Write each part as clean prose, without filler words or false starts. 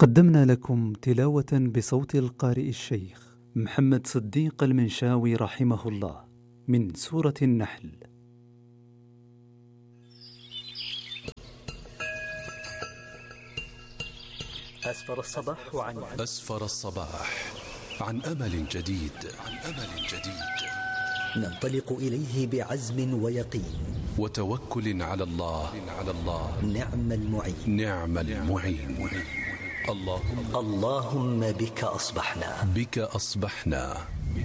قدمنا لكم تلاوة بصوت القارئ الشيخ محمد صديق المنشاوي رحمه الله من سورة النحل. أسفر الصباح عن أمل جديد. ننطلق إليه بعزم ويقين وتوكل على الله. نعم المعين. اللهم بك أصبحنا.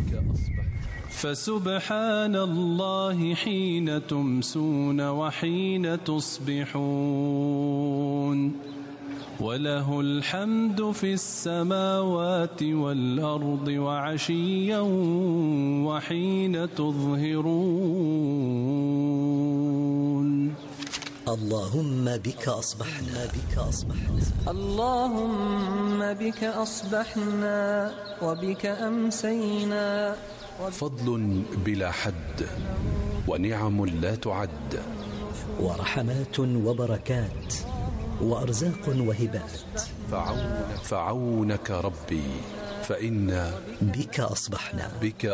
فسبحان الله حين تمسون وحين تصبحون، وله الحمد في السماوات والأرض وعشيا وحين تظهرون. اللهم بك أصبحنا. اللهم بك أصبحنا وبك أمسينا. فضل بلا حد ونعم لا تعد، ورحمات وبركات وأرزاق وهبات. فعونك ربي فإنا بك أصبحنا.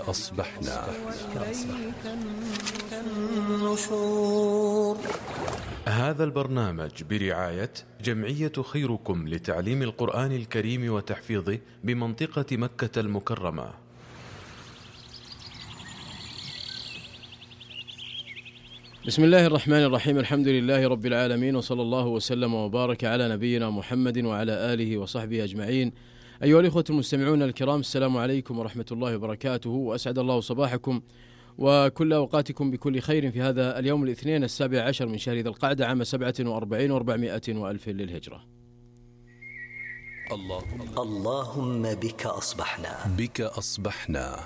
النشور. هذا البرنامج برعاية جمعية خيركم لتعليم القرآن الكريم وتحفيظه بمنطقة مكة المكرمة. بسم الله الرحمن الرحيم. الحمد لله رب العالمين، وصلى الله وسلم وبارك على نبينا محمد وعلى آله وصحبه أجمعين. أيها الإخوة المستمعون الكرام، السلام عليكم ورحمة الله وبركاته، وأسعد الله صباحكم وكل أوقاتكم بكل خير في هذا اليوم الاثنين 17 من شهر ذي القعدة عام 47 و400 وألف للهجرة. اللهم بك أصبحنا.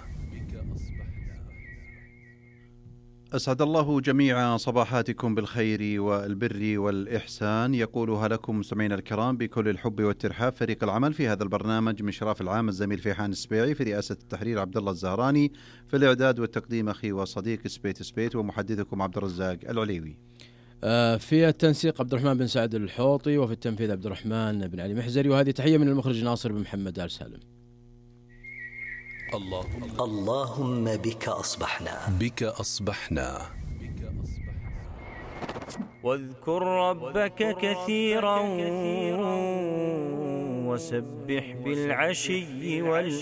أسعد الله جميع صباحاتكم بالخير والبر والإحسان، يقولها لكم مستمعينا الكرام بكل الحب والترحاب فريق العمل في هذا البرنامج من شراف العام الزميل فيحان السبيعي، في رئاسة التحرير عبد الله الزهراني، في الإعداد والتقديم أخي وصديق سبيت، ومحدثكم عبد الرزاق العليوي. في التنسيق عبد الرحمن بن سعد الحوطي، وفي التنفيذ عبد الرحمن بن علي محزري، وهذه تحية من المخرج ناصر بن محمد آل سالم. اللهم بك أصبحنا. واذكر ربك كثيرا وسبح بالعشي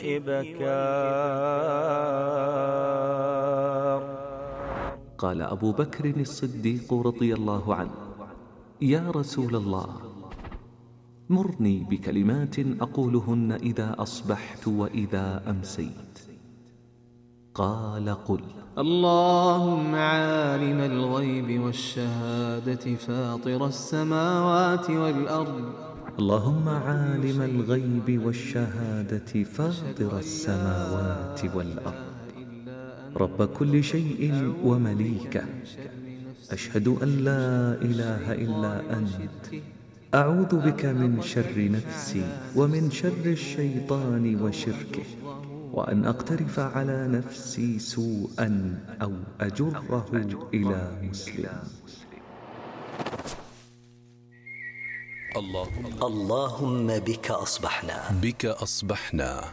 والإبكار. قال أبو بكر الصديق رضي الله عنه: يا رسول الله، مرني بكلمات أقولهن إذا أصبحت وإذا أمسيت. قال: قل: اللهم عالم الغيب والشهادة فاطر السماوات والأرض. اللهم عالم الغيب والشهادة فاطر السماوات والأرض، رب كل شيء ومليكه، أشهد أن لا إله إلا أنت، أعوذ بك من شر نفسي ومن شر الشيطان وشركه، وأن أقترف على نفسي سوءا أو أجره إلى مسلم. اللهم بك أصبحنا.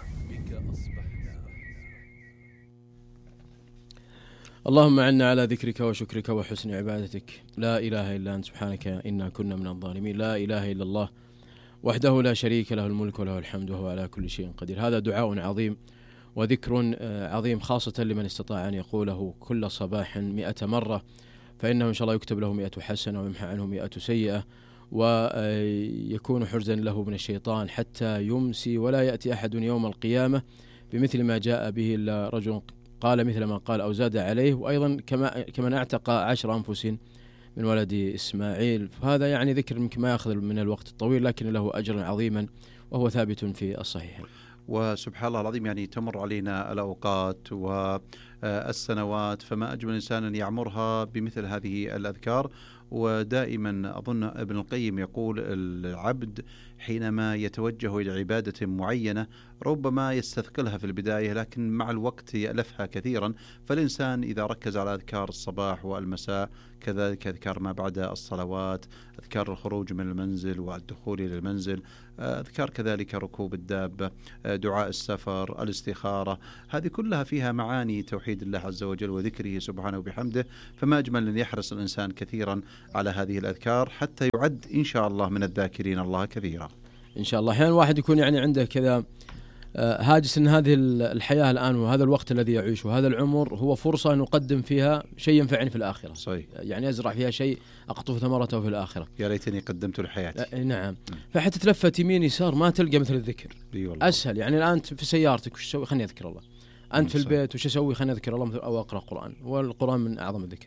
اللهم عنا على ذكرك وشكرك وحسن عبادتك، لا إله إلا أنت سبحانك إنا كنا من الظالمين، لا إله إلا الله وحده لا شريك له، الملك وله الحمد وهو على كل شيء قدير. هذا دعاء عظيم وذكر عظيم، خاصة لمن استطاع أن يقوله كل صباح 100 مرة، فإنه إن شاء الله يكتب له 100 حسنة ويمحى عنه 100 سيئة، ويكون حرزا له من الشيطان حتى يمسي، ولا يأتي أحد يوم القيامة بمثل ما جاء به إلا رجل قال مثل ما قال أو زاد عليه، وأيضا كما اعتق 10 أنفس من ولد إسماعيل. فهذا يعني ذكر ما يأخذ من الوقت الطويل، لكن له أجر عظيما وهو ثابت في الصحيح. وسبحان الله العظيم، يعني تمر علينا الأوقات السنوات، فما أجمل إنسان أن يعمرها بمثل هذه الأذكار. ودائما أظن ابن القيم يقول العبد حينما يتوجه إلى عبادة معينة ربما يستثقلها في البداية، لكن مع الوقت يألفها كثيرا. فالإنسان إذا ركز على أذكار الصباح والمساء، كذلك أذكار ما بعد الصلوات، أذكار الخروج من المنزل والدخول إلى المنزل، أذكار كذلك ركوب الدابة، دعاء السفر، الاستخارة، هذه كلها فيها معاني توحيد الله عز وجل وذكره سبحانه وبحمده. فما أجمل أن يحرص الإنسان كثيرا على هذه الأذكار حتى يعد إن شاء الله من الذاكرين الله كثيرا إن شاء الله. أحيانا الواحد يكون يعني عنده كذا هاجس أن هذه الحياة الآن وهذا الوقت الذي يعيشه وهذا العمر هو فرصة أن نقدم فيها شيء ينفعني في الآخرة. صحيح. يعني أزرع فيها شيء أقطف ثمرته في الآخرة. يا ليتني قدمت لحياتي. نعم. فحتى تلفت يمين يسار ما تلقى مثل الذكر. أسهل. يعني الآن في سيارتك وش تسوي؟ خلني أذكر الله. أنت في البيت وش أسوي؟ خلني أذكر الله أو أقرأ قرآن، والقرآن من أعظم الذكر.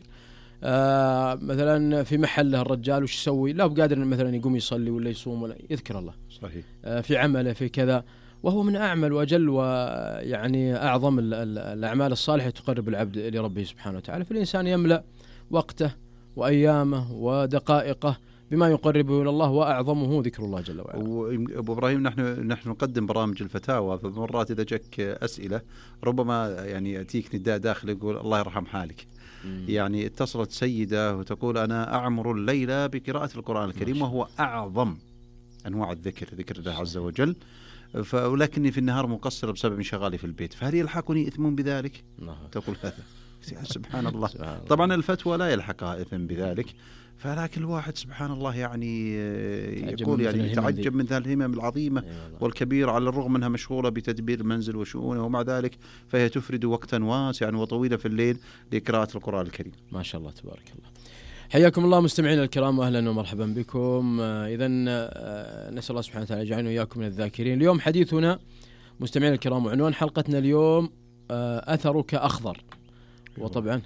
مثلا في محله الرجال وش يسوي؟ لا بقادر مثلا يقوم يصلي ولا يصوم ولا يذكر الله. صحيح. في عمله في كذا، وهو من أعمل وأجل ويعني أعظم الأعمال الصالحة تقرب العبد لربه سبحانه وتعالى. فالإنسان يملأ وقته وأيامه ودقائقه بما يقربه إلى الله، وأعظمه ذكر الله جل وعلا. أبو إبراهيم، نحن نقدم برامج الفتاوى، فمرات إذا جاك أسئلة ربما يعني يأتيك نداء داخل يقول الله يرحم حالك. يعني اتصلت سيدة وتقول أنا أعمر الليلة بقراءة القرآن الكريم، وهو أعظم أنواع الذكر، ذكر الله عز وجل، ولكني في النهار مقصر بسبب انشغالي في البيت، فهل يلحقني إثم بذلك؟ تقول هذا. سبحان الله. طبعا الفتوى لا يلحقها إثم بذلك، فلكن الواحد سبحان الله يعني يقول يعني يتعجب من ذلك الهمم العظيمة والكبيرة، على الرغم أنها مشغولة بتدبير المنزل وشؤونه، ومع ذلك فهي تفرد وقتا واسعا وطويلا في الليل لقراءة القرآن الكريم. ما شاء الله تبارك الله. حياكم الله مستمعينا الكرام، واهلا ومرحبا بكم. اذا نسال الله سبحانه وتعالى يجعلنا واياكم من الذاكرين. اليوم حديثنا مستمعينا الكرام، وعنوان حلقتنا اليوم اثرك اخضر. وطبعا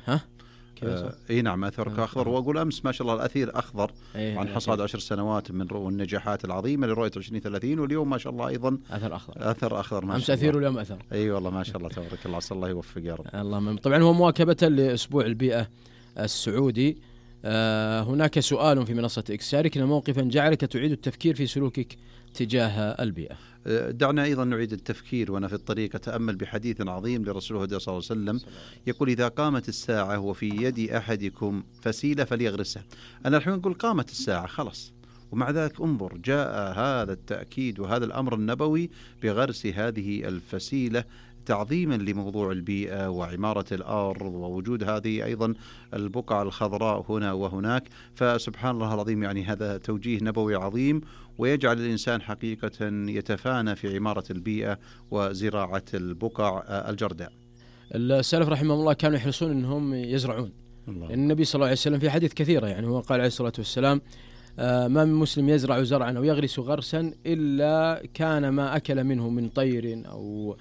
اي نعم، اثرك اخضر. واقول امس ما شاء الله الاثير اخضر عن حصاد 10 سنوات من النجاحات العظيمه لرؤيه 2030، واليوم ما شاء الله ايضا اثر اخضر. ما امس اثير واليوم اثر. اي والله ما شاء الله تبارك الله، عسى الله يوفق يا رب. اللهم. طبعا هو مواكبه لاسبوع البيئه السعودي. هناك سؤال في منصة إكس: شاركنا موقفا جعلك تعيد التفكير في سلوكك تجاه البيئة. دعنا أيضا نعيد التفكير وأنا في الطريق أتأمل بحديث عظيم لرسوله صلى الله عليه وسلم يقول: إذا قامت الساعة وفي يد أحدكم فسيلة فليغرسها. أنا الحين أقول قامت الساعة خلص، ومع ذلك انظر جاء هذا التأكيد وهذا الأمر النبوي بغرس هذه الفسيلة تعظيما لموضوع البيئة وعمارة الأرض ووجود هذه أيضا البقع الخضراء هنا وهناك. فسبحان الله العظيم، يعني هذا توجيه نبوي عظيم، ويجعل الإنسان حقيقة يتفانى في عمارة البيئة وزراعة البقع الجرداء. السلف رحمه الله كانوا يحرصون أنهم يزرعون. النبي صلى الله عليه وسلم في حديث كثيرة يعني هو قال عليه الصلاة والسلام: ما من مسلم يزرع زرعا أو يغرس غرسا إلا كان ما أكل منه من طير أو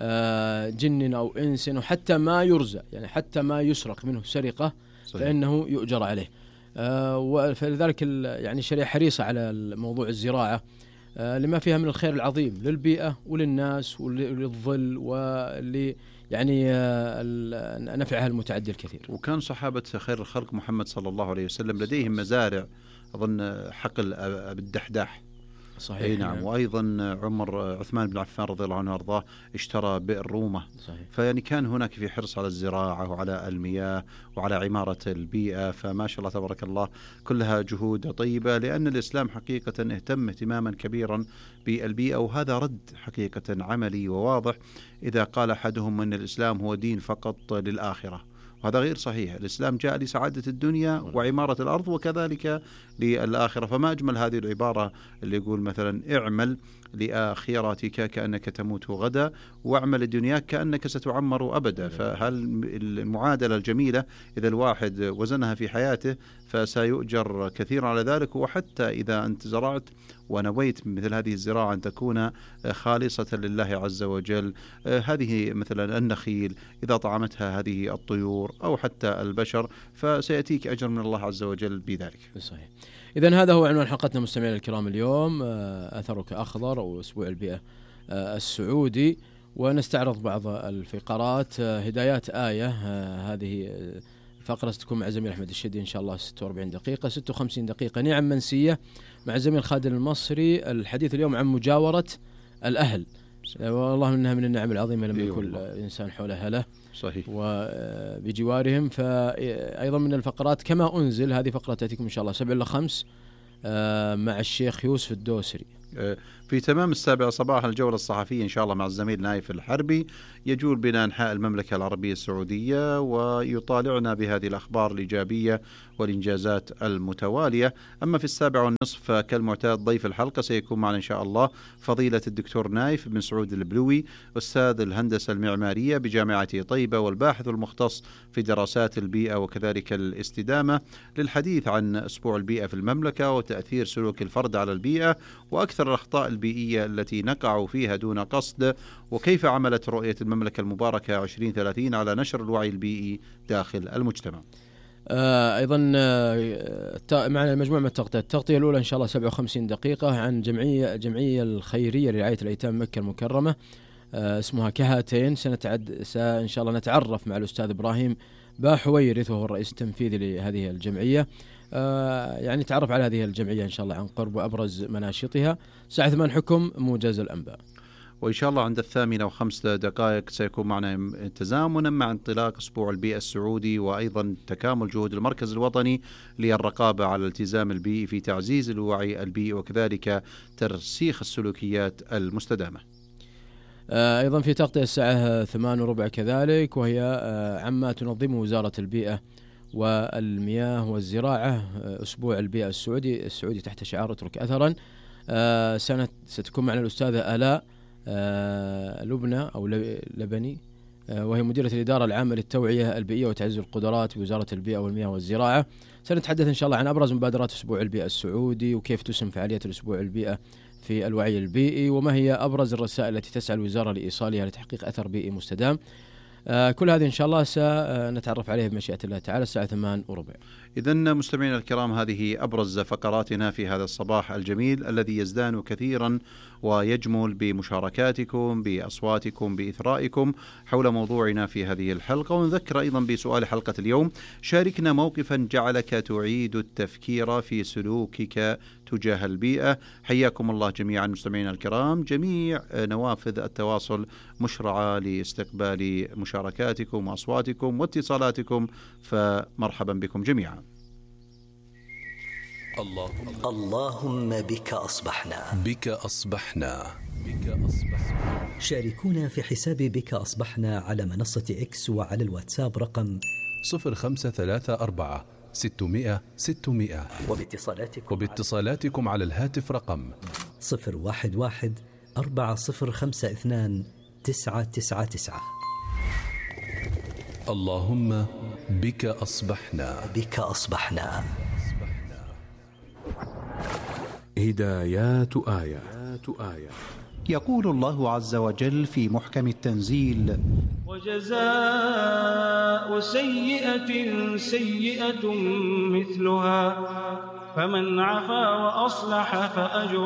جن أو إنس، وحتى ما يرزق، يعني حتى ما يسرق منه سرقة فإنه يؤجر عليه. فلذلك يعني الشريعة حريصة على موضوع الزراعة لما فيها من الخير العظيم للبيئة وللناس وللظل ولي يعني نفعها المتعدي الكثير. وكان صحابة خير الخلق محمد صلى الله عليه وسلم لديهم مزارع، أظن حقل بالدحداح. صحيح. أي نعم. وأيضا عثمان بن عفان رضي الله عنه وارضاه اشترى بئر رومة. صحيح. فيعني كان هناك في حرص على الزراعة وعلى المياه وعلى عمارة البيئة. فما شاء الله تبارك الله كلها جهود طيبة، لأن الإسلام حقيقة اهتم اهتماما كبيرا بالبيئة، وهذا رد حقيقة عملي وواضح إذا قال أحدهم أن الإسلام هو دين فقط للآخرة، وهذا غير صحيح. الإسلام جاء لسعادة الدنيا وعمارة الأرض وكذلك للآخرة. فما أجمل هذه العبارة اللي يقول مثلا: اعمل لآخرتك كأنك تموت غدا، واعمل لدنياك كأنك ستعمر أبدا. فهل المعادلة الجميلة إذا الواحد وزنها في حياته فسيؤجر كثيرا على ذلك. وحتى إذا أنت زرعت ونويت مثل هذه الزراعة أن تكون خالصة لله عز وجل، هذه مثلا النخيل إذا طعمتها هذه الطيور أو حتى البشر فسيأتيك أجر من الله عز وجل بذلك. صحيح. إذن هذا هو عنوان حلقتنا مستمعينا الكرام اليوم: أثرك أخضر، أو أسبوع البيئة السعودي. ونستعرض بعض الفقرات. هدايات آية، هذه فقرة ستكون مع زميل أحمد الشدي إن شاء الله 46 دقيقة. 56 دقيقة نعم منسية مع زميل خالد المصري. الحديث اليوم عن مجاورة الأهل، والله إنها من النعم العظيمة لما يكون الإنسان حول أهله صحيح وبجوارهم. فأيضا من الفقرات كما أنزل، هذه فقرة تأتيكم إن شاء الله 7-5 مع الشيخ يوسف الدوسري. في تمام 7 صباحا الجولة الصحفية إن شاء الله مع الزميل نايف الحربي، يجول بنا أنحاء المملكة العربية السعودية ويطالعنا بهذه الأخبار الإيجابية والإنجازات المتوالية. أما في 7:30 كالمعتاد ضيف الحلقة سيكون معنا إن شاء الله فضيلة الدكتور نايف بن سعود البلوي، أستاذ الهندسة المعمارية بجامعة طيبة والباحث المختص في دراسات البيئة وكذلك الاستدامة، للحديث عن أسبوع البيئة في المملكة وتأثير سلوك الفرد على البيئة وأكثر الأخطاء البيئية التي نقع فيها دون قصد، وكيف عملت رؤية المملكة المباركة 2030 على نشر الوعي البيئي داخل المجتمع. أيضا معنا مجموعة من التغطية الأولى إن شاء الله 57 دقيقة عن جمعية الخيرية لرعاية الأيتام مكة المكرمة، اسمها كهاتين. إن شاء الله نتعرف مع الأستاذ إبراهيم باحويرث وهو الرئيس التنفيذي لهذه الجمعية، يعني تعرف على هذه الجمعية إن شاء الله عن قرب وأبرز مناشطها. الساعة 8 حكم موجز الأنباء، وإن شاء الله عند 8:05 سيكون معنا تزامنا مع انطلاق أسبوع البيئة السعودي، وأيضا تكامل جهود المركز الوطني للرقابة على الالتزام البيئي في تعزيز الوعي البيئي وكذلك ترسيخ السلوكيات المستدامة. أيضا في تغطية الساعة 8:15 كذلك، وهي عما تنظمه وزارة البيئة والمياه والزراعة أسبوع البيئة السعودي تحت شعار اترك أثرا. ستكون معنا الأستاذة آلاء لبنى أو لبني، وهي مديرة الإدارة العامة للتوعية البيئية وتعزيز القدرات بوزارة البيئة والمياه والزراعة. سنتحدث إن شاء الله عن أبرز مبادرات أسبوع البيئة السعودي وكيف تسهم فعالية الأسبوع البيئة في الوعي البيئي، وما هي أبرز الرسائل التي تسعى الوزارة لإيصالها لتحقيق أثر بيئي مستدام. كل هذه إن شاء الله سنتعرف عليه بمشيئة الله تعالى الساعة 8:15. إذن مستمعينا الكرام، هذه أبرز فقراتنا في هذا الصباح الجميل الذي يزدان كثيرا ويجمل بمشاركاتكم بأصواتكم بإثرائكم حول موضوعنا في هذه الحلقة. ونذكر أيضا بسؤال حلقة اليوم: شاركنا موقفا جعلك تعيد التفكير في سلوكك تجاه البيئة. حياكم الله جميعا مستمعينا الكرام، جميع نوافذ التواصل مشرعة لاستقبال مشاركاتكم وأصواتكم واتصالاتكم، فمرحبا بكم جميعا. اللهم بك أصبحنا. بك أصبحنا. شاركونا في حساب بك أصبحنا على منصة إكس وعلى الواتساب رقم 0534 600 600، وباتصالاتكم على الهاتف رقم 011 4052 999. اللهم بك أصبحنا. بك أصبحنا. هدايات آية. يقول الله عز وجل في محكم التنزيل: وجزاء سيئة سيئة مثلها فمن عفا وأصلح فأجر